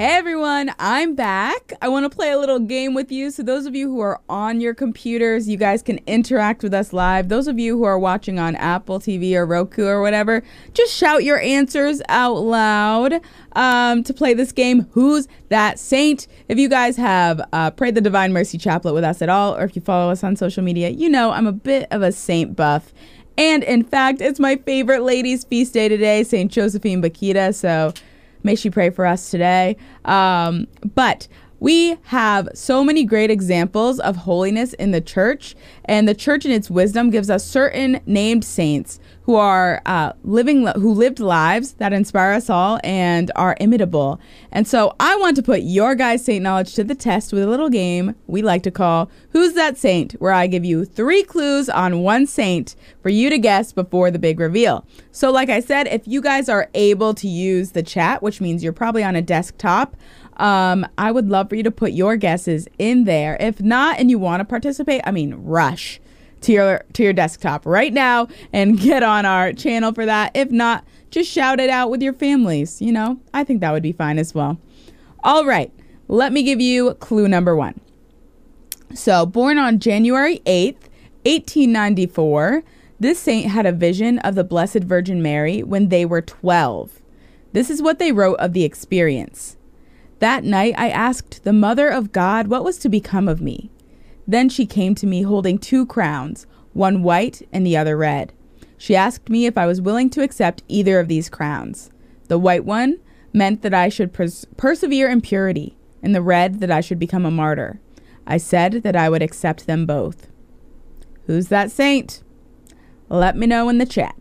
Hey everyone, I'm back. I want to play a little game with you. So those of you who are on your computers, you guys can interact with us live. Those of you who are watching on Apple TV or Roku or whatever, just shout your answers out loud to play this game, Who's That Saint? If you guys have prayed the Divine Mercy Chaplet with us at all, or if you follow us on social media, you know I'm a bit of a saint buff. And in fact, it's my favorite lady's feast day today, St. Josephine Bakhita. So may she pray for us today. But we have so many great examples of holiness in the church, and the church in its wisdom gives us certain named saints who are who lived lives that inspire us all and are imitable. And so I want to put your guys' saint knowledge to the test with a little game we like to call Who's That Saint?, where I give you 3 clues on one saint for you to guess before the big reveal. So like I said, if you guys are able to use the chat, which means you're probably on a desktop, I would love for you to put your guesses in there. If not, and you want to participate, rush to your desktop right now and get on our channel for that. If not, just shout it out with your families. You know, I think that would be fine as well. All right, let me give you clue number 1. So, born on January 8th, 1894, this saint had a vision of the Blessed Virgin Mary when they were 12. This is what they wrote of the experience. That night I asked the Mother of God what was to become of me. Then she came to me holding 2 crowns, one white and the other red. She asked me if I was willing to accept either of these crowns. The white one meant that I should persevere in purity, and the red that I should become a martyr. I said that I would accept them both. Who's that saint? Let me know in the chat.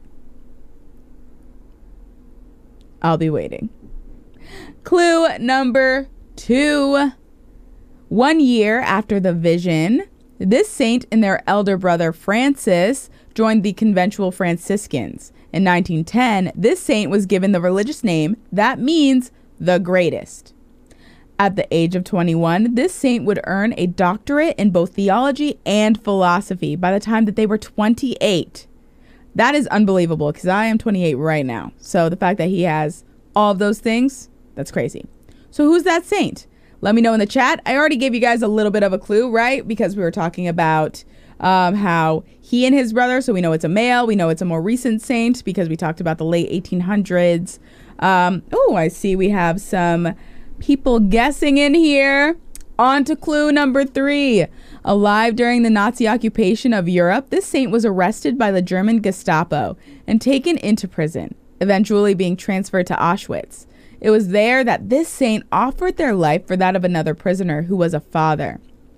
I'll be waiting. Clue number 2. 1 year after the vision, this saint and their elder brother Francis joined the conventual Franciscans. In 1910, this saint was given the religious name that means the greatest. At the age of 21, this saint would earn a doctorate in both theology and philosophy by the time that they were 28. That is unbelievable because I am 28 right now. So the fact that he has all of those things, that's crazy. So who's that saint? Let me know in the chat. I already gave you guys a little bit of a clue, right? Because we were talking about how he and his brother, so we know it's a male. We know it's a more recent saint because we talked about the late 1800s. Oh, I see we have some people guessing in here. On to clue number 3. Alive during the Nazi occupation of Europe, this saint was arrested by the German Gestapo and taken into prison, eventually being transferred to Auschwitz. It was there that this saint offered their life for that of another prisoner who was a father.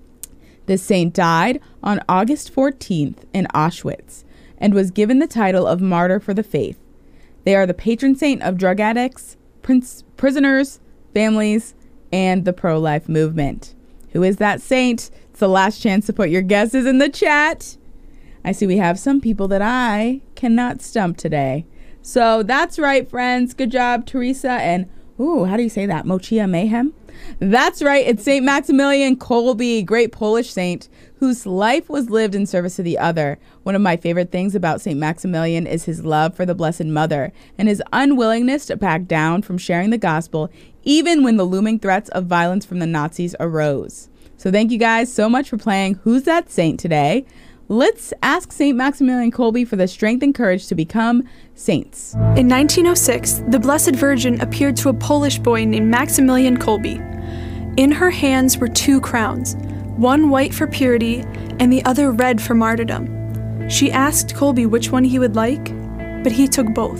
This saint died on August 14th in Auschwitz and was given the title of Martyr for the Faith. They are the patron saint of drug addicts, prisoners, families, and the pro-life movement. Who is that saint? It's the last chance to put your guesses in the chat. I see we have some people that I cannot stump today. So that's right, friends. Good job, Teresa. And, ooh, how do you say that? Mochia Mayhem? That's right. It's St. Maximilian Kolbe, great Polish saint, whose life was lived in service to the other. One of my favorite things about St. Maximilian is his love for the Blessed Mother and his unwillingness to back down from sharing the gospel, even when the looming threats of violence from the Nazis arose. So thank you guys so much for playing Who's That Saint today. Let's ask St. Maximilian Kolbe for the strength and courage to become saints. In 1906, the Blessed Virgin appeared to a Polish boy named Maximilian Kolbe. In her hands were 2 crowns, one white for purity and the other red for martyrdom. She asked Kolbe which one he would like, but he took both.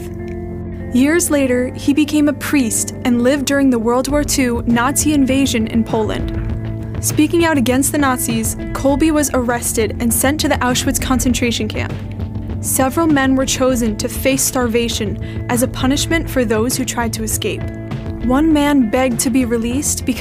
Years later, he became a priest and lived during the World War II Nazi invasion in Poland. Speaking out against the Nazis, Kolbe was arrested and sent to the Auschwitz concentration camp. Several men were chosen to face starvation as a punishment for those who tried to escape. One man begged to be released because